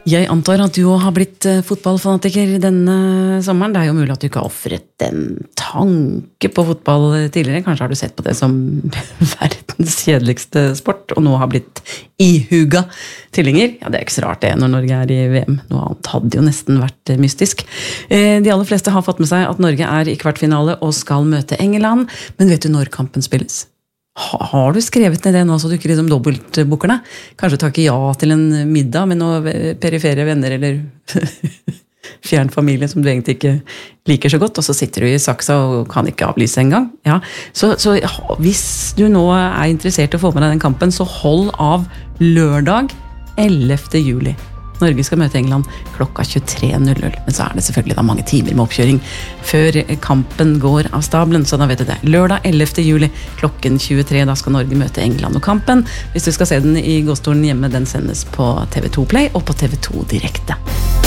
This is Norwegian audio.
Jeg antar at du også har blitt fotballfanatiker denne sommeren. Det jo mulig at du ikke har offret en tanke på fotball tidligere. Kanskje har du sett på det som verdens kjedeligste sport, og nå har blitt ihuga tilhenger. Ja, det ikke så rart det når Norge i VM. Noe annet hadde jo nesten vært mystisk. De aller fleste har fått med seg at Norge i kvartfinale og skal møte England. Men vet du når kampen spilles? Har du skrevet ned det nå, så du ikke liksom dobbeltbukker deg? Kanskje takke ja til en middag med noen perifere venner eller fjern familie som du egentlig ikke liker så godt, og så sitter du i saksa og kan ikke avlyse en gang. Ja. Så hvis du nå interessert i å få med deg den kampen, så hold av lørdag 11. juli. Norge skal møte England klokka 23:00, men så det selvfølgelig da mange timer med oppkjøring før kampen går av stabelen, så da vet du det. Lørdag 11. juli klokken 23, da skal Norge møte England, og kampen, hvis du skal se den i gåstolen hjemme, den sendes på TV2 Play og på TV2 direkte.